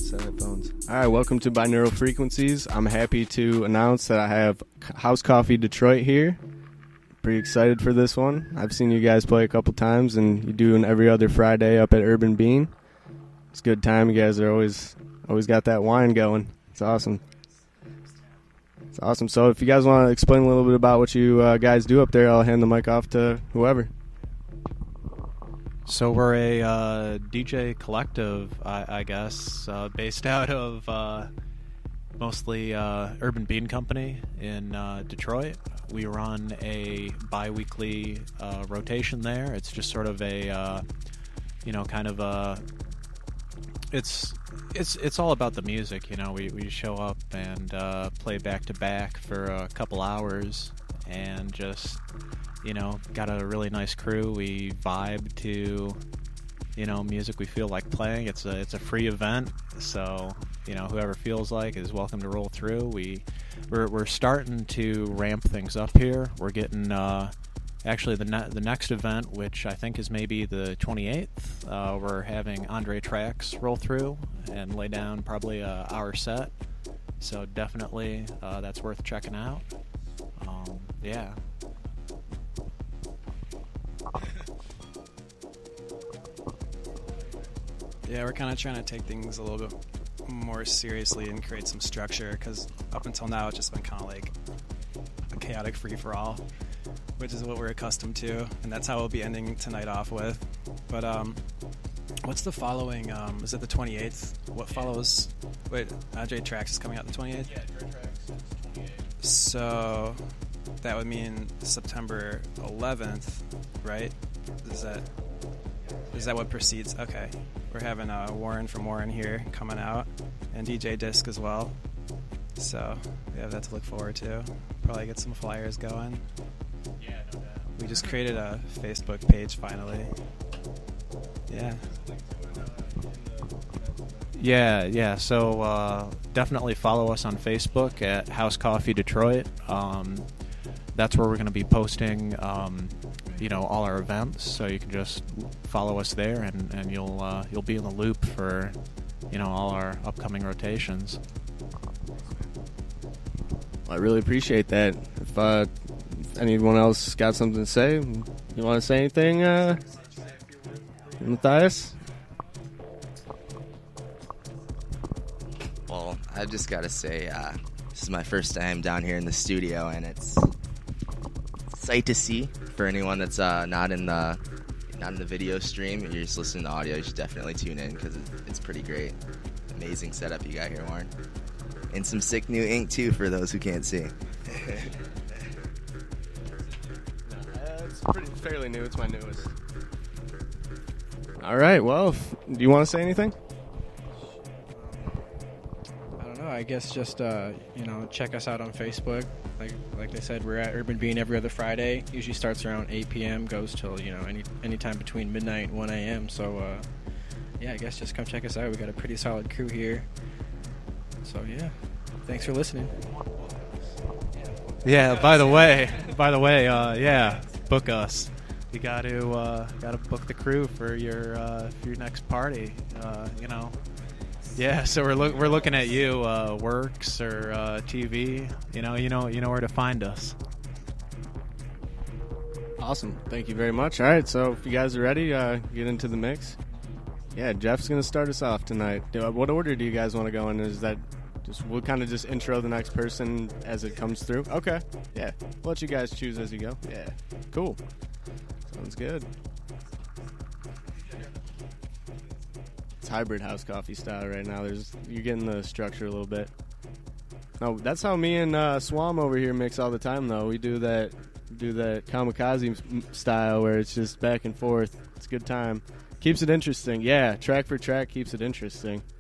Set headphones. All right, welcome to Binaural Frequencies. I'm happy to announce that I have House Coffee Detroit here. Pretty excited for this one. I've seen you guys play a couple times, and you do an every other Friday up at Urban Bean. It's a good time. You guys are always got that wine going. It's awesome. It's awesome. So if you guys want to explain a little bit about what you guys do up there, I'll hand the mic off to whoever. So we're a DJ collective, I guess, based out of mostly Urban Bean Company in Detroit. We run a bi-weekly rotation there. It's just sort of a, kind of a... It's all about the music, We show up and play back to back for a couple hours and just... got a really nice crew. We vibe to, music we feel like playing. It's a free event, so whoever feels like is welcome to roll through. We're starting to ramp things up here. We're getting actually the next event, which I think is maybe the 28th. We're having Andre Trax roll through and lay down probably a hour set. So definitely that's worth checking out. Yeah. Yeah, we're kind of trying to take things a little bit more seriously and create some structure, because up until now it's just been kind of like a chaotic free-for-all, which is what we're accustomed to, and that's how we'll be ending tonight off with. But what's the following? Is it the 28th? What follows? Wait, Andre Trax is coming out the 28th? Yeah, Andre Trax is 28th. So that would mean September 11th, right? Is that what precedes? Okay. We're having Warren from Warren here coming out, and DJ Disc as well. So we have that to look forward to. Probably get some flyers going. Yeah, no doubt. We just created a Facebook page finally. Yeah. Yeah. So definitely follow us on Facebook at House Coffee Detroit. That's where we're going to be posting, all our events. So you can just follow us there, and you'll be in the loop for, all our upcoming rotations. I really appreciate that. If anyone else got something to say, you want to say anything, Matthias? Well, I've just got to say, this is my first time down here in the studio, and it's sight to see for anyone that's not in the video stream. If you're just listening to audio, you should definitely tune in, because it's pretty great. Amazing setup you got here, Warren. And some sick new ink, too, for those who can't see. It's fairly new. It's my newest. All right, well, do you want to say anything? I don't know. I guess just, check us out on Facebook. Like they said, we're at Urban Bean every other Friday. Usually starts around 8 p.m., goes till, any time between midnight and 1 a.m. So, I guess just come check us out. We got a pretty solid crew here. So, yeah. Thanks for listening. Yeah, by the way, book us. You got to book the crew for your next party, Yeah, so we're looking at you, Works or TV. You know where to find us. Awesome. Thank you very much. All right, so if you guys are ready, get into the mix. Yeah, Jeff's going to start us off tonight. What order do you guys want to go in? Is that we'll kind of just intro the next person as it comes through? Okay. Yeah. We'll let you guys choose as you go. Yeah. Cool. Sounds good. It's hybrid house coffee style right now. You're getting the structure a little bit. No, that's how me and Swam over here mix all the time, though. We do that kamikaze style where it's just back and forth. It's a good time. Keeps it interesting. Yeah, track for track keeps it interesting.